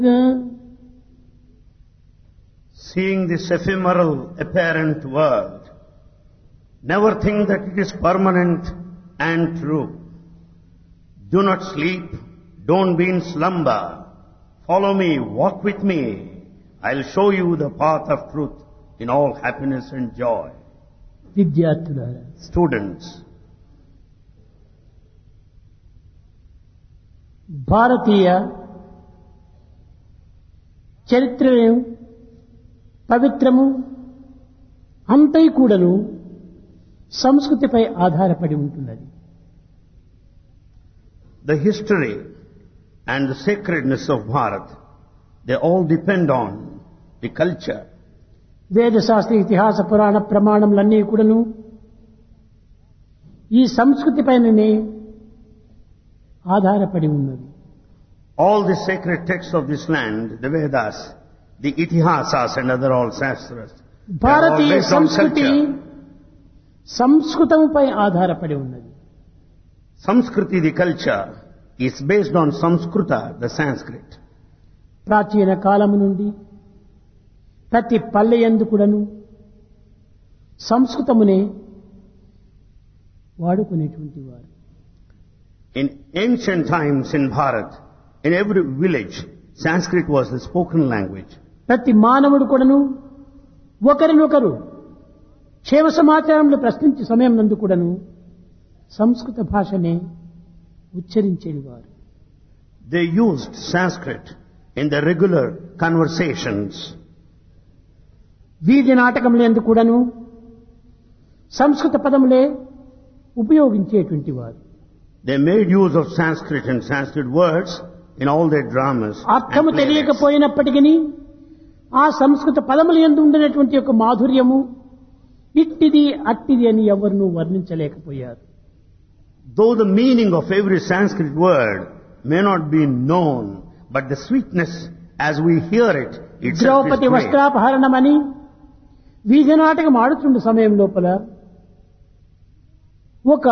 Seeing this ephemeral, apparent world, never think that it is permanent and true. Do not sleep, don't be in slumber. Follow me, walk with me. I'll show you the path of truth in all happiness and joy. విద్యార్థులారా, Students, భారతీయ చరిత్రను పవిత్రము అంతై కూడాను సంస్కృతిపై ఆధారపడి ఉంటున్నది. the history and the sacredness of Bharat, they all depend on the culture. వేద శాస్త్ర ఇతిహాస పురాణ ప్రమాణములన్నీ కూడాను ఈ సంస్కృతి పైననే ఆధారపడి ఉన్నది. All the sacred texts of this land, the Vedas, the Itihasas and other all Shastras, they are all Bharatiya based on సంస్కృతి culture. సంస్కృతముపై ఆధారపడి ఉన్నది. Samskriti, the culture, is based on Samskrita, the Sanskrit. ప్రాచీన కాలము నుండి ప్రతి పల్లె యందు కూడాను సంస్కృతమునే వాడుకునేటువంటి వారు. In ancient times in Bharat, in every village, Sanskrit was the spoken language. ప్రతి మానవుడు కూడాను ఒకరినొకరు క్షేమ సమాచారములు ప్రశ్నించే సమయం నందు కూడాను సంస్కృత భాషనే ఉచ్చరించేవారు. They used Sanskrit in their regular conversations. వీధి నాటకములందు కూడాను సంస్కృత పదములే ఉపయోగించేటువంటి వారు. They made use of Sanskrit and Sanskrit words in all their dramas. అర్థము and plays. తెలియకపోయినప్పటికీ ఆ సంస్కృత పదముల యందు ఉండినటువంటి యొక్క మాధుర్యము ఇట్టిది అట్టిది అని ఎవరినూ వర్ణించలేకపోయారు. Though the meaning of every Sanskrit word may not be known, but the sweetness as we hear it itself is Draupadi great. వస్త్రాపహరణమని వీధి నాటకం ఆడుతున్న సమయం లోపల ఒక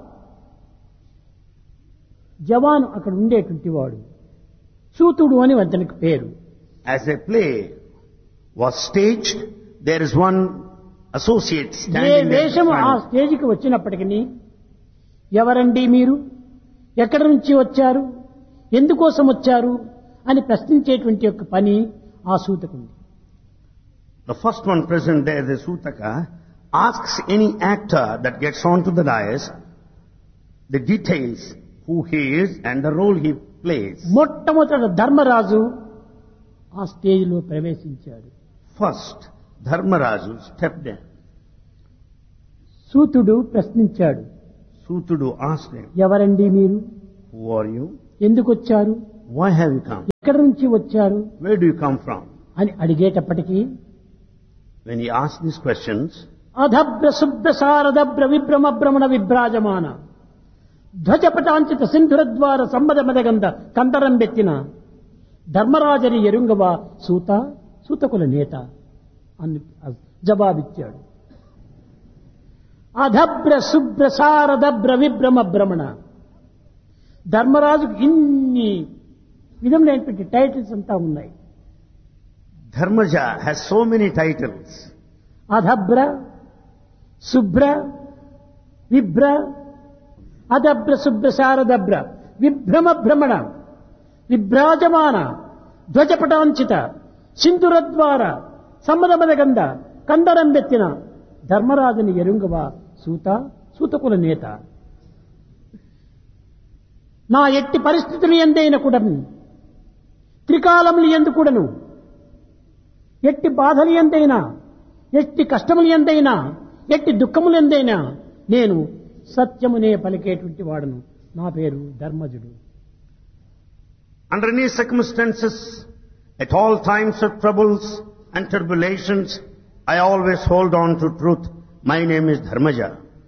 జవాను అక్కడ ఉండేటువంటి వాడు సూతుడు అని అతనికి పేరు. As a play was staged, there is one associate A standing there. వేషము ఆ front. స్టేజికి వచ్చినప్పటికీ ఎవరండి మీరు, ఎక్కడి నుంచి వచ్చారు, ఎందుకోసం వచ్చారు అని ప్రశ్నించేటువంటి యొక్క పని ఆ సూతకుంది. The first one present there, the Sutaka, asks any actor that gets onto the dais the details, who he is and the role he plays. మొట్టమొదట ధర్మరాజు ఆ స్టేజిలో ప్రవేశించాడు. First, Dharmaraju stepped in. సూతుడు ప్రశ్నించాడు, Sutudu asked him, ఎవరండి మీరు, who are you? ఎందుకు వచ్చారు, Why have you come? ఎక్కడి నుంచి వచ్చారు Where do you come from? అని అడిగేటప్పటికీ When he asked these questions, అధభ్ర శుభ్ర శారదభ్ర విభ్రమ భ్రమణ విభ్రాజమాన ధ్వజపటాంచిత సింధురద్వార సంబద మదగంధ కందరం బెత్తిన ధర్మరాజని ఎరుంగవా సూత సూతకుల నేత అని జవాబిచ్చాడు. అధభ్ర శుభ్ర శారదభ్ర విభ్రమ భ్రమణ, ధర్మరాజుకు ఇన్ని విధములైనటువంటి టైటిల్స్ అంతా ఉన్నాయి. Dharmaja has so many titles. అధభ్ర శుభ్ర విభ్ర అధభ్ర శుభ్ర శారదభ్ర విభ్రమ భ్రమణ విభ్రాజమాన ధ్వజపటాంచిత సింధురద్వార సమ్మదమదగంధ కందరం బెత్తిన ధర్మరాజుని ఎరుంగవా సూత సూతకుల నేత. నా ఎట్టి పరిస్థితులు ఎందైన కూడాను, త్రికాలములు ఎందు కూడాను, ఎట్టి బాధలు ఎందైనా, ఎట్టి కష్టములు ఎందైనా, ఎట్టి దుఃఖములు ఎందైనా నేను సత్యమునే పలికేటువంటి వాడను. నా పేరు ధర్మజుడు. Under any circumstances, at all times of troubles and tribulations, I always hold on to truth. My name is Dharmaja.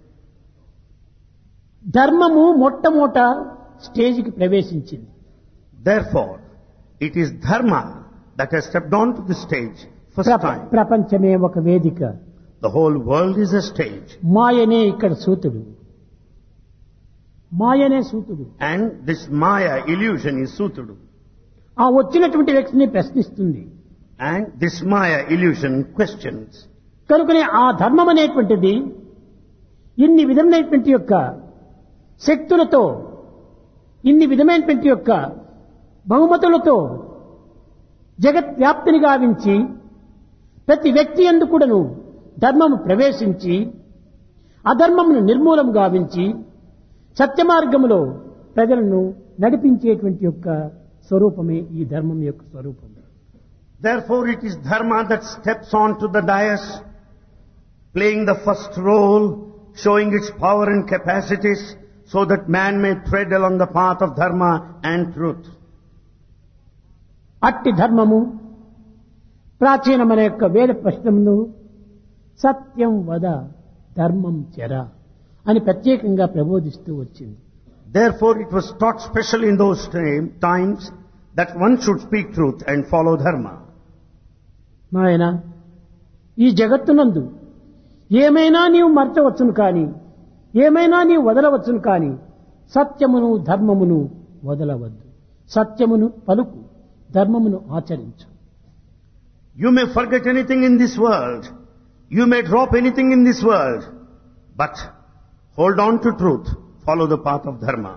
ధర్మము మొట్టమొదట స్టేజికి ప్రవేశించింది. Therefore, it is Dharma that has stepped onto the stage first time. ప్రపంచమే ఒక వేదిక, The whole world is a stage. మాయనే ఇక్కడ సూతుడు, మాయనే సూతుడు. And this Maya illusion is Sutudu. ఆ వచ్చినటువంటి వ్యక్తిని ప్రశ్నిస్తుంది. And this Maya illusion questions. కనుకనే ఆ ధర్మం అనేటువంటిది ఇన్ని విధమైనటువంటి యొక్క శక్తులతో, ఇన్ని విధమైనటువంటి యొక్క బహుమతులతో జగద్వ్యాప్తిని గావించి ప్రతి వ్యక్తి యందు కూడాను ధర్మము ప్రవేశించి అధర్మమును నిర్మూలం గావించి సత్య మార్గములో ప్రజలను నడిపించేటువంటి యొక్క స్వరూపమే ఈ ధర్మం యొక్క స్వరూపం. Therefore it is dharma that steps on to the dais, playing the first role, showing its power and capacities, so that man may tread along the path of dharma and truth. అట్టి ధర్మము ప్రాచీనమైన యొక్క వేద ప్రశ్నమును సత్యం వద ధర్మం చెర అని ప్రత్యేకంగా ప్రబోధిస్తూ వచ్చింది. Therefore it was taught specially in those times that one should speak truth and follow dharma. నాయన, ఈ జగత్తునందు ఏమైనా నీవు మర్చవచ్చును కానీ, ఏమైనా నీవు వదలవచ్చును కానీ సత్యమును ధర్మమును వదలవద్దు. సత్యమును పలుకు, ధర్మమును ఆచరించు. You may forget anything in this world, you may drop anything in this world, but hold on to truth, follow the path of dharma.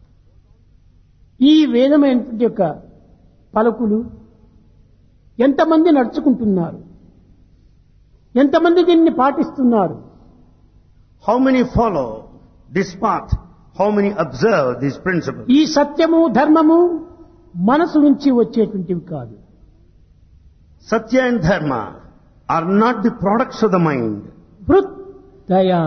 ఈ వేదమైనటువంటి యొక్క పలుకులు ఎంతమంది నడుచుకుంటున్నారు, ఎంతమంది దీన్ని పాటిస్తున్నారు? How many follow this path? How many observe these principles? ఈ సత్యము ధర్మము మనసు నుంచి వచ్చేటువంటివి కాదు. Satya and dharma are not the products of the mind. హృదయ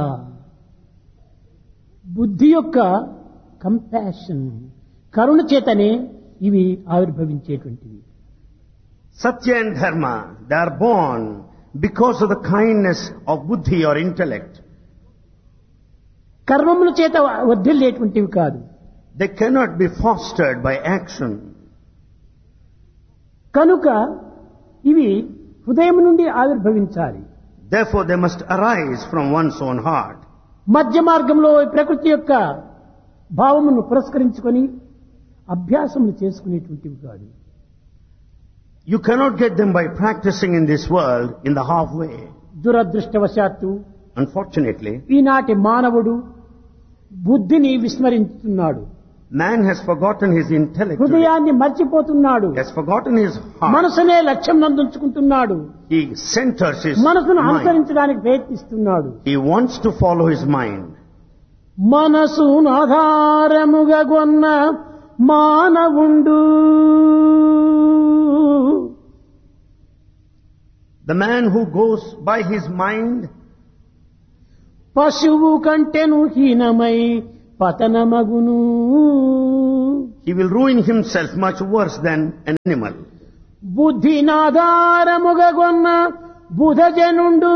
బుద్ధి యొక్క కంపాషన్, కరుణ చేతనే ఇవి ఆవిర్భవించేటువంటివి. Satya and dharma, they are born because of the kindness of buddhi or intellect. కర్మముల చేత వర్ధిల్లేటువంటివి కాదు. They cannot be fostered by action. కనుక ఇవి హృదయం నుండి ఆవిర్భవించాలి. Therefore they must arise from one's own heart. మధ్య మార్గంలో ప్రకృతి యొక్క భావమును పురస్కరించుకొని అభ్యాసములు చేసుకునేటువంటివి కాదు. You cannot get them by practicing in this world in the halfway. దురదృష్టవశాత్తు Unfortunately, ఈనాటి మానవుడు బుద్ధిని విస్మరించుతున్నాడు. man has forgotten his intellect. హృదయాన్ని మర్చిపోతున్నాడు. He has forgotten his heart. మనసునే లక్ష్యం నందుంచుకుంటున్నాడు. He centers his మనసును mind. అనుసరించడానికి ప్రయత్నిస్తున్నాడు. He wants to follow his mind. మనసును ఆధారముగా గొన్న మానవుండు, The man who goes by his mind, పశువు కంటెను హీనమై పతనమగును. he will ruin himself much worse than an animal. బుద్ధినాధారముగా గొన్న బుధజనుండు,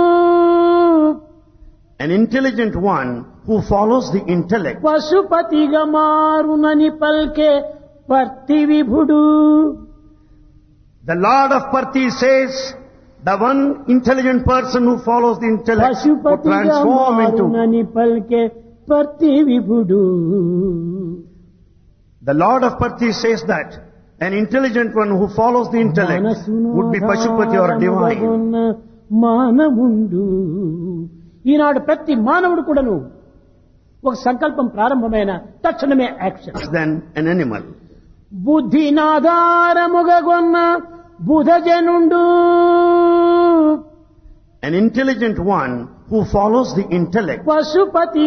An intelligent one who follows the intellect, పశుపతిగా మారునని పల్కే పర్తి విభుడు. the Lord of Parthi says, the one intelligent person who follows the intellect will పశుపతిగా transform into. మారునని పల్కే పర్తి విభుడు. The Lord of Parthi says that an intelligent one who follows the intellect would be Pashupati or divine. మానవుండు. ఈనాడు ప్రతి మానవుడు కూడాను ఒక సంకల్పం ప్రారంభమైన తక్షణమే action. Than an animal. బుద్ధినాధారముగా గొన్న బుధజనుండు, An intelligent one who follows the intellect Pashupati